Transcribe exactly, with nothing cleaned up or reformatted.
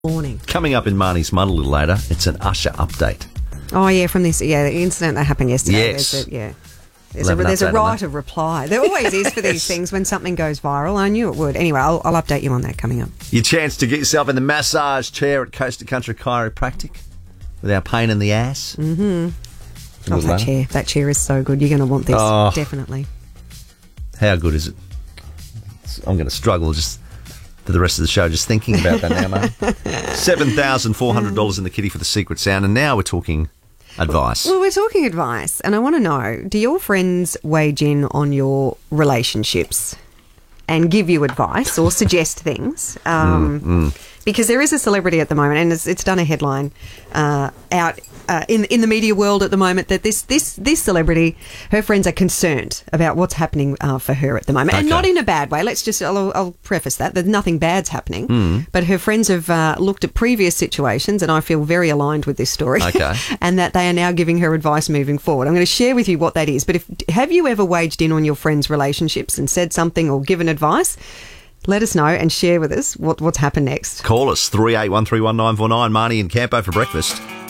Morning. Coming up in Marnie's Mud a little later, it's an Usher update. Oh, yeah, from this, yeah, the incident that happened yesterday. Yes. There's a, yeah. There's We'll a, have an there's a update on right that. of reply. There always is for these Yes. things when something goes viral. I knew it would. Anyway, I'll, I'll update you on that coming up. Your chance to get yourself in the massage chair at Coast to Country Chiropractic without pain in the ass. Mm-hmm. Oh, that chair. That chair is so good. You're going to want this, Oh. definitely. How good is it? I'm going to struggle just for the rest of the show just thinking about that now, mate. seven thousand four hundred dollars in the kitty for the secret sound, and now we're talking advice. Well, we're talking advice, and I want to know, do your friends wage in on your relationships and give you advice or suggest things? Um, Mm, mm. Because there is a celebrity at the moment, and it's, it's done a headline uh, out uh, in in the media world at the moment that this this this celebrity, her friends are concerned about what's happening uh, for her at the moment, and Okay. not in a bad way. Let's just I'll, I'll preface that that nothing bad's happening, Mm. but her friends have uh, looked at previous situations, and I feel very aligned with this story. Okay. And that they are now giving her advice moving forward. I'm going to share with you what that is. But if have you ever waged in on your friends' relationships and said something or given advice? Let us know and share with us what, what's happened next. Call us, three eight one three one nine four nine. Marnie and Campo for breakfast.